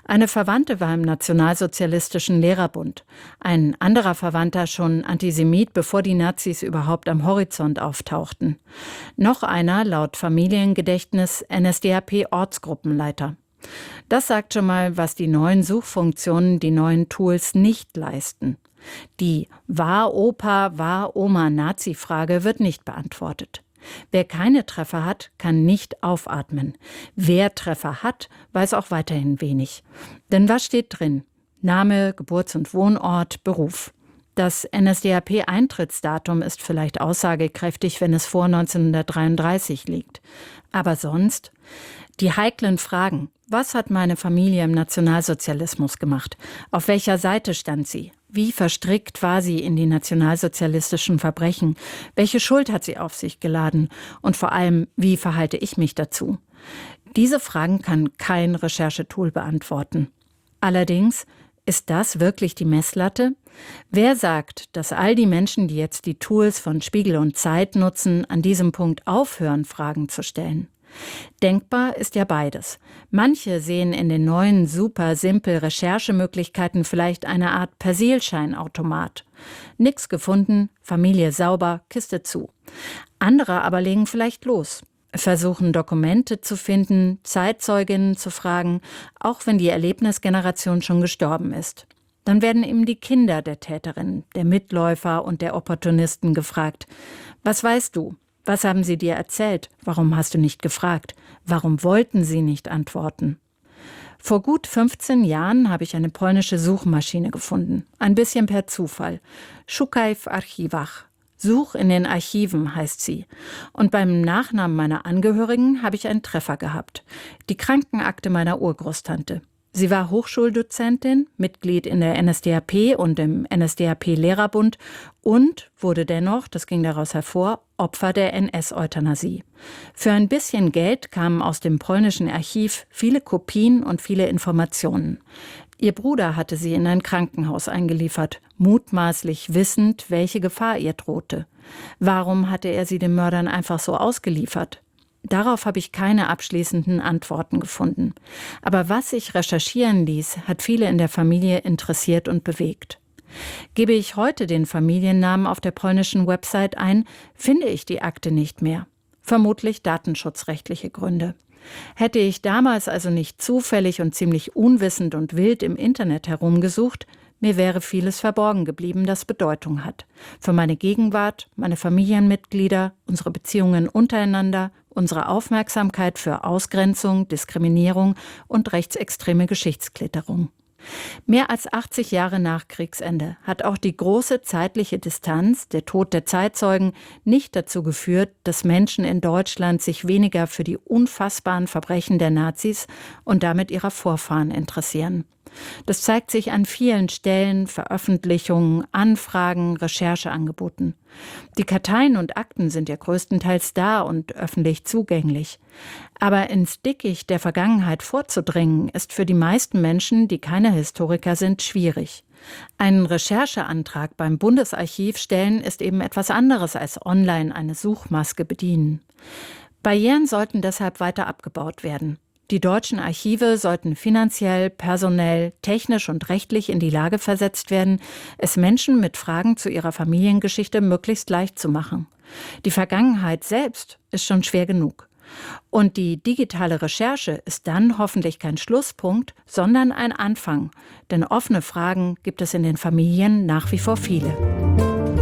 Eine Verwandte war im Nationalsozialistischen Lehrerbund. Ein anderer Verwandter schon Antisemit, bevor die Nazis überhaupt am Horizont auftauchten. Noch einer, laut Familiengedächtnis, NSDAP-Ortsgruppenleiter. Das sagt schon mal, was die neuen Suchfunktionen, die neuen Tools nicht leisten. Die „War Opa, war Oma Nazi-Frage wird nicht beantwortet. Wer keine Treffer hat, kann nicht aufatmen. Wer Treffer hat, weiß auch weiterhin wenig. Denn was steht drin? Name, Geburts- und Wohnort, Beruf. Das NSDAP-Eintrittsdatum ist vielleicht aussagekräftig, wenn es vor 1933 liegt. Aber sonst? Die heiklen Fragen. Was hat meine Familie im Nationalsozialismus gemacht? Auf welcher Seite stand sie? Wie verstrickt war sie in die nationalsozialistischen Verbrechen? Welche Schuld hat sie auf sich geladen? Und vor allem, wie verhalte ich mich dazu? Diese Fragen kann kein Recherchetool beantworten. Allerdings, ist das wirklich die Messlatte? Wer sagt, dass all die Menschen, die jetzt die Tools von Spiegel und Zeit nutzen, an diesem Punkt aufhören, Fragen zu stellen? Denkbar ist ja beides. Manche sehen in den neuen super simpel Recherchemöglichkeiten vielleicht eine Art Persilscheinautomat. Nix gefunden, Familie sauber, Kiste zu. Andere aber legen vielleicht los, versuchen Dokumente zu finden, Zeitzeuginnen zu fragen, auch wenn die Erlebnisgeneration schon gestorben ist. Dann werden eben die Kinder der Täterin, der Mitläufer und der Opportunisten gefragt. Was weißt du? Was haben sie dir erzählt? Warum hast du nicht gefragt? Warum wollten sie nicht antworten? Vor gut 15 Jahren habe ich eine polnische Suchmaschine gefunden. Ein bisschen per Zufall. Szukaj w archiwach. Such in den Archiven heißt sie. Und beim Nachnamen meiner Angehörigen habe ich einen Treffer gehabt. Die Krankenakte meiner Urgroßtante. Sie war Hochschuldozentin, Mitglied in der NSDAP und im NSDAP-Lehrerbund und wurde dennoch, das ging daraus hervor, Opfer der NS-Euthanasie. Für ein bisschen Geld kamen aus dem polnischen Archiv viele Kopien und viele Informationen. Ihr Bruder hatte sie in ein Krankenhaus eingeliefert, mutmaßlich wissend, welche Gefahr ihr drohte. Warum hatte er sie den Mördern einfach so ausgeliefert? Darauf habe ich keine abschließenden Antworten gefunden. Aber was sich recherchieren ließ, hat viele in der Familie interessiert und bewegt. Gebe ich heute den Familiennamen auf der polnischen Website ein, finde ich die Akte nicht mehr. Vermutlich datenschutzrechtliche Gründe. Hätte ich damals also nicht zufällig und ziemlich unwissend und wild im Internet herumgesucht, mir wäre vieles verborgen geblieben, das Bedeutung hat. Für meine Gegenwart, meine Familienmitglieder, unsere Beziehungen untereinander, unsere Aufmerksamkeit für Ausgrenzung, Diskriminierung und rechtsextreme Geschichtsklitterung. Mehr als 80 Jahre nach Kriegsende hat auch die große zeitliche Distanz, der Tod der Zeitzeugen, nicht dazu geführt, dass Menschen in Deutschland sich weniger für die unfassbaren Verbrechen der Nazis und damit ihrer Vorfahren interessieren. Das zeigt sich an vielen Stellen, Veröffentlichungen, Anfragen, Rechercheangeboten. Die Karteien und Akten sind ja größtenteils da und öffentlich zugänglich. Aber ins Dickicht der Vergangenheit vorzudringen, ist für die meisten Menschen, die keine Historiker sind, schwierig. Einen Rechercheantrag beim Bundesarchiv stellen ist eben etwas anderes als online eine Suchmaske bedienen. Barrieren sollten deshalb weiter abgebaut werden. Die deutschen Archive sollten finanziell, personell, technisch und rechtlich in die Lage versetzt werden, es Menschen mit Fragen zu ihrer Familiengeschichte möglichst leicht zu machen. Die Vergangenheit selbst ist schon schwer genug. Und die digitale Recherche ist dann hoffentlich kein Schlusspunkt, sondern ein Anfang. Denn offene Fragen gibt es in den Familien nach wie vor viele.